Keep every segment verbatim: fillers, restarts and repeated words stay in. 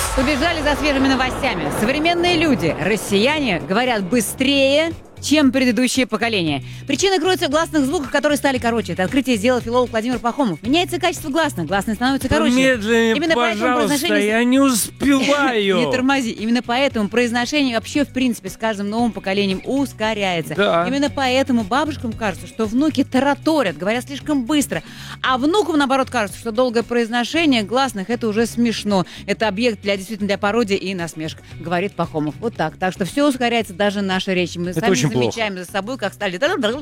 Побежали за свежими новостями. Современные люди, россияне, говорят быстрее, чем предыдущее поколение. Причина кроется в гласных звуках, которые стали короче. Это открытие сделал филолог Владимир Пахомов. Меняется качество гласных, гласные становятся короче. Медленнее, Именно пожалуйста, произношение... я не успеваю. Не тормози. Именно поэтому произношение вообще, в принципе, с каждым новым поколением ускоряется. Да. Именно поэтому бабушкам кажется, что внуки тараторят, говорят слишком быстро. А внукам, наоборот, кажется, что долгое произношение гласных — это уже смешно. Это объект для действительно для пародии и насмешек, говорит Пахомов. Вот так. Так что все ускоряется, даже наша речь. Мы Это сами очень замечаем за собой, как стали...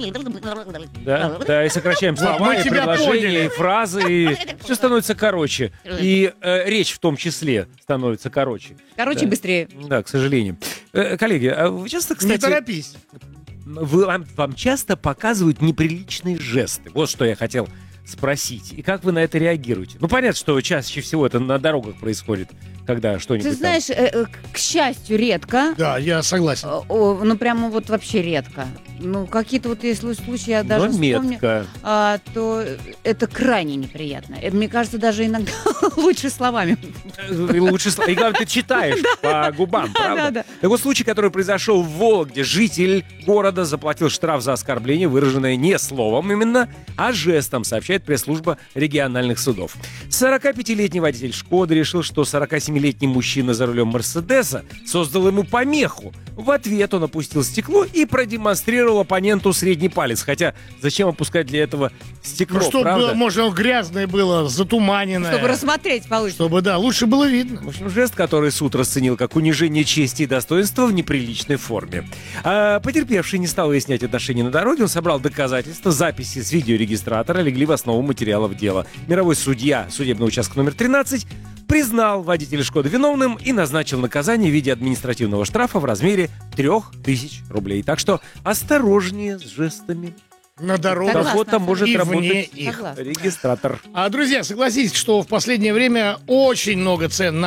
Да, да, и сокращаем Вот слова, мы и тебя предложения, поняли. и фразы, и все становится короче. И э, речь в том числе становится короче. Короче, Да. быстрее. Да, к сожалению. Э, коллеги, а вы часто, Не кстати, торопись. вы, вам, вам часто показывают неприличные жесты? Вот что я хотел спросить. И как вы на это реагируете? Ну, понятно, что чаще всего это на дорогах происходит, когда что-нибудь Ты знаешь, э, э, к счастью, редко. Да, я согласен. Э, о, ну, прямо вот вообще редко. Ну, какие-то вот если случаи я там... даже Но вспомню, метко. а, то это крайне неприятно. Это, мне кажется, даже иногда лучше словами. И лучше слова. И главное, ты читаешь по губам, правда? Да, да. Так вот, случай, который произошел в Вологде. Житель города заплатил штраф за оскорбление, выраженное не словом именно, а жестом, сообщает пресс-служба региональных судов. сорокапятилетний водитель «Шкоды» решил, что сорокасемилетний мужчина за рулем «Мерседеса» создал ему помеху. В ответ он опустил стекло и продемонстрировал оппоненту средний палец. Хотя зачем опускать для этого стекло, Ну, чтобы, правда? было, может, оно грязное было, затуманенное. Чтобы рассмотреть получше. Чтобы, да, лучше было видно. В общем, жест, который суд расценил как унижение чести и достоинства в неприличной форме. А потерпевший не стал выяснять отношения на дороге, он собрал доказательства, записи с видеорегистратора легли в основу материалов дела. Мировой судья судебного участка номер тринадцать признал водителя «Шкоды» виновным и назначил наказание в виде административного штрафа в размере трех тысяч рублей. Так что осторожнее с жестами. На дорогах. Согласна. Кого-то может И вне работать их. Согласна. регистратор. А, друзья, согласитесь, что в последнее время очень много цен на